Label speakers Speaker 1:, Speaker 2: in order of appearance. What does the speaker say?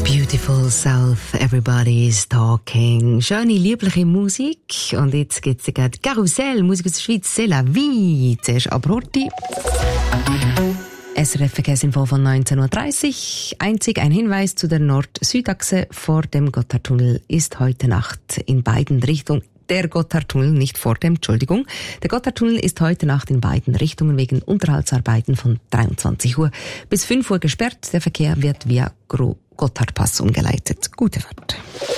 Speaker 1: Beautiful South, everybody's talking. Schöne, liebliche Musik. Und jetzt geht's gerade Karussell, Musik aus der Schweiz, c'est la vie. Zuerst ab Horti. SRF Verkehrsinfo von 19.30 Uhr. Einzig ein Hinweis zu der Nord-Süd-Achse vor dem Gotthardtunnel ist heute Nacht in beiden Richtungen. Der Gotthardtunnel, nicht vor dem, Entschuldigung. Der Gotthardtunnel ist heute Nacht in beiden Richtungen wegen Unterhaltsarbeiten von 23 Uhr bis 5 Uhr gesperrt. Der Verkehr wird via Gotthardpass umgeleitet. Gute Fahrt.